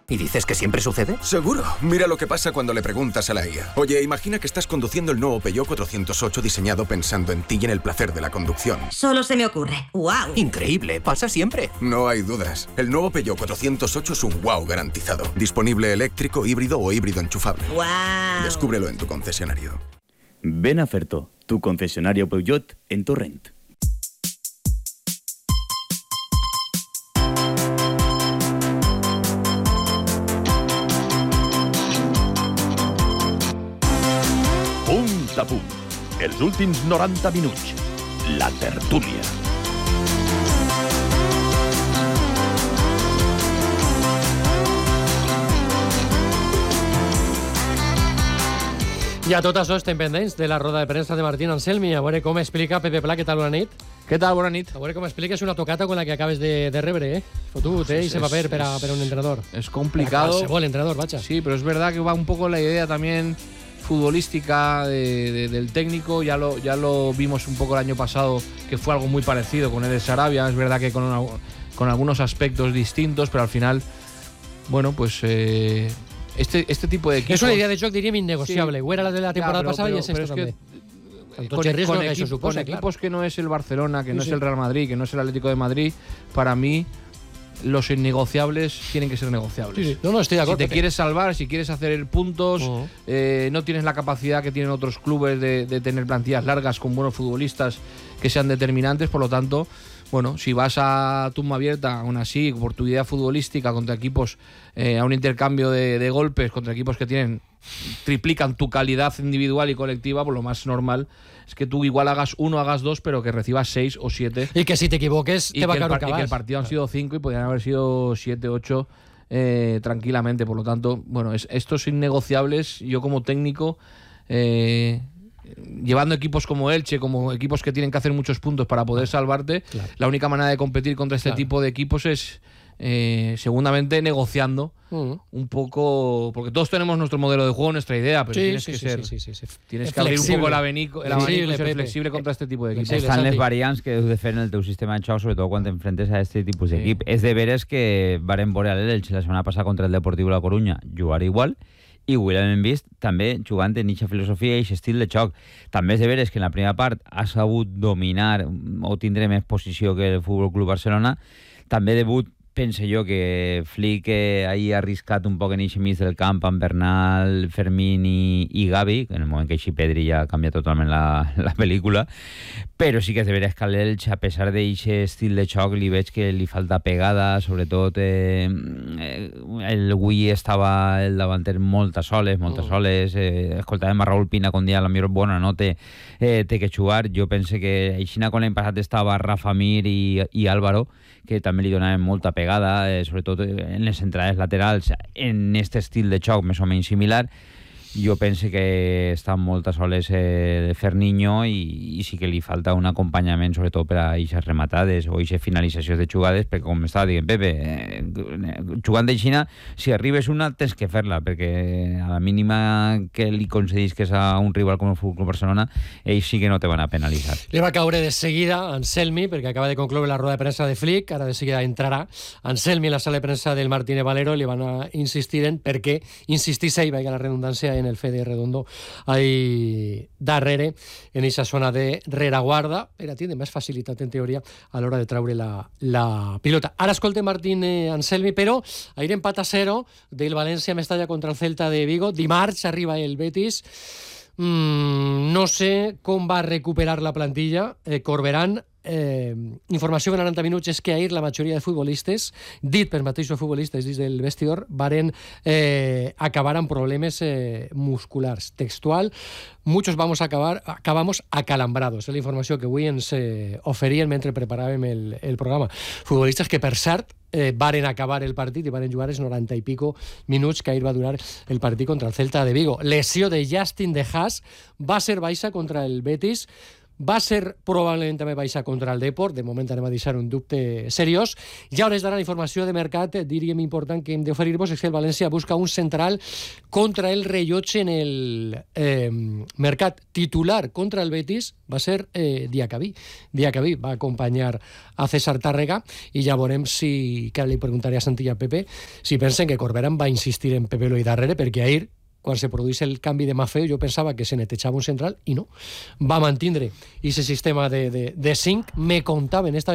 ¿Y dices que siempre sucede? Seguro. Mira lo que pasa cuando le preguntas a la IA. Oye, imagina que estás conduciendo el nuevo Peugeot 408 diseñado pensando en ti y en el placer de la conducción. Solo se me ocurre. ¡Wow! Increíble, pasa siempre. No hay dudas. El nuevo Peugeot 408 es un wow garantizado. Disponible eléctrico, híbrido o híbrido enchufable. ¡Wow! Descúbrelo en tu concesionario. Ven a Ferto, tu concesionario Peugeot en Torrent. Punt a punt. Els últims 90 minuts. La tertúlia. I a tot això estem pendents de la roda de premsa de Martín Anselmi. A veure com explica Pepe Pla. Què tal, bona nit? Què tal, bona nit? A veure com expliques una tocata con la que acabes de rebre, Fotut, y ese papel para un entrenador. Es complicado. Para qualsevol entrenador, vaja. Sí, pero es verdad que va un poco la idea también futbolística del técnico. Ya lo vimos un poco el año pasado, que fue algo muy parecido con Eder Sarabia. Es verdad que con algunos aspectos distintos, pero al final, bueno, pues... Este tipo de equipos... És una idea de joc, diríem, innegociable. Ho era la de la temporada pasada i és esto també. Con equipos que no es el Barcelona, que no es el Real Madrid, que no es el Atlético de Madrid, para mí los innegociables tienen que ser negociables. Sí. No, estoy de acuerdo. Si te quieres salvar, si quieres hacer puntos, no tienes la capacidad que tienen otros clubes de tener plantillas largas con buenos futbolistas que sean determinantes, por lo tanto... Bueno, si vas a tumba abierta, aún así, por tu idea futbolística, contra equipos, a un intercambio de golpes, contra equipos que triplican tu calidad individual y colectiva, pues lo más normal es que tú igual hagas 1, hagas 2, pero que recibas 6 o 7. Y que si te equivoques, te va a caer un cabal. Y que el partido han sido 5 y podrían haber sido 7, 8 tranquilamente. Por lo tanto, bueno, estos innegociables, yo como técnico... llevando equipos como Elche, como equipos que tienen que hacer muchos puntos para poder salvarte, la única manera de competir contra este tipo de equipos es segundamente negociando un poco, porque todos tenemos nuestro modelo de juego, nuestra idea, pero tienes que abrir un poco el abanico y ser flexible contra este tipo de equipos. Estan les variants que heu de fer en el teu sistema de xoc, sobretot quan t'enfrentes a aquest tipus d'equip. És de veres que varen veure l'Elche la setmana passada contra el Deportiu La Coruña jugar igual, i ho hem vist també jugant en eixa filosofia i aquest estil de xoc. També és de veres que en la primera part ha sabut dominar o tindre més posició que el Futbol Club Barcelona. També debut, penso jo, que Flick ahir ha arriscat un poc en eixe mig del camp amb Bernal, Fermín i Gavi, en el moment que així Pedri ja canvia totalment la pel·lícula, però sí que és de veres que a l'Elche, a pesar d'aquest estil de xoc, li veig que li falta pegada, sobretot el Gui estava el davanter moltes soles, escoltàvem a Raúl Pina quan dia la millor bona no té que jugar. Jo penso que aixina quan l'any passat estava Rafa Mir i Álvaro, que també li donaven molta pegada, sobretot en les entrades laterals, en aquest estil de xoc més o menys similar. Jo penso que estan moltes soles de Ferniño i sí que li falta un acompanyament, sobretot per a aquestes rematades o aquestes finalitzacions de jugades, perquè com estava dient Pepe, jugant d'Eixina, si arribes una tens que fer-la, perquè a la mínima que li concedisques a un rival com el Futbol Barcelona, ells sí que no te van a penalitzar. Li va caure de seguida Anselmi, perquè acaba de concloure la roda de premsa de Flick, ara de seguida entrarà Anselmi a la sala de premsa del Martínez Valero, li van a insistir en per què insistís ell, vaig a la redundància, en el Fede Redondo ahí darrere, en esa zona de rereguarda, era tiene més facilitat en teoria a l'hora de treure la pilota. Ara escolta Martín Anselmi, però ahir empat a 0 del València Mestalla contra el Celta de Vigo. Dimarts arriba el Betis. No sé com va recuperar la plantilla Corberán. Informació en 90 minuts és que ahir la majoria de futbolistes, dit per mateixos futbolistes dins del vestidor, varen acabar amb problemes musculars. Textual, muchos acabamos acalambrados. És la informació que avui ens oferien mentre preparàvem el programa. Futbolistes que, per cert, varen acabar el partit i varen jugar els 90 i pico minuts que ahir va durar el partit contra el Celta de Vigo. Lesió de Justin De Haas, va ser baixa contra el Betis va ser probablement també baixa contra el Depor, de moment anem a deixar un dubte seriós. I a hores d'ara la informació de mercat, diríem important que hem d'oferir-vos, és que el València busca un central contra el rellotge en el mercat. Titular contra el Betis va ser Diacabí. Diacabí va acompanyar a César Tàrrega i ja veurem si, que li preguntaré a Santilla Pepe, si pensen que Corberán va insistir en Pepe Loi darrere, perquè ahir quan se produís el canvi de Maffeo jo pensava que se netejava un central i no, va mantindre aquest sistema de 5. Me contaven esta